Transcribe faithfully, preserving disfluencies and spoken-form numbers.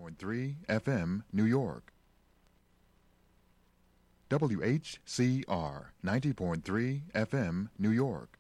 point three F M, New York. W H C R ninety point three F M, New York.